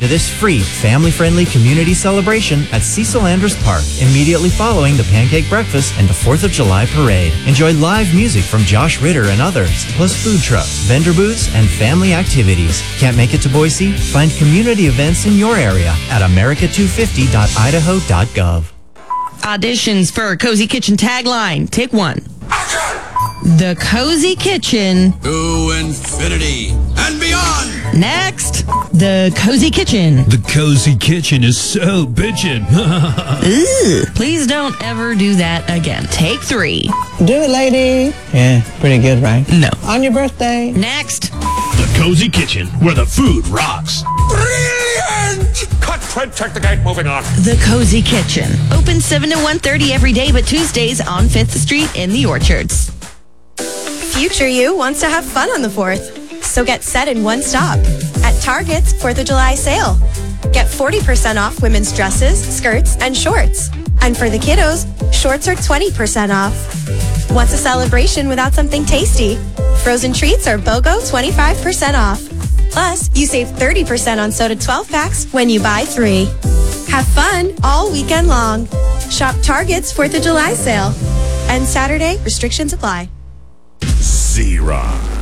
to this free, family-friendly community celebration at Cecil Andrus Park immediately following the pancake breakfast and the 4th of July parade. Enjoy live music from Josh Ritter and others, plus food trucks, vendor booths, and family activities. Can't make it to Boise? Find community events in your area at america250.idaho.gov. Auditions for Cozy Kitchen tagline. Take one. The Cozy Kitchen. To infinity and beyond. Next, the Cozy Kitchen. The Cozy Kitchen is so bitchin'. Ugh. Please don't ever do that again. Take three. Do it, lady. Yeah, pretty good, right? No. On your birthday. Next. The Cozy Kitchen, where the food rocks. Brilliant! Cut, Trent, check the gate, moving on. The Cozy Kitchen. Open 7 to 1:30 every day, but Tuesdays on 5th Street in the Orchards. Future you wants to have fun on the 4th. So get set in one stop at Target's 4th of July sale. Get 40% off women's dresses, skirts, and shorts. And for the kiddos, shorts are 20% off. What's a celebration without something tasty? Frozen treats are BOGO 25% off. Plus, you save 30% on soda 12 packs when you buy 3. Have fun all weekend long. Shop Target's 4th of July sale. And Saturday, restrictions apply. Z-Rock.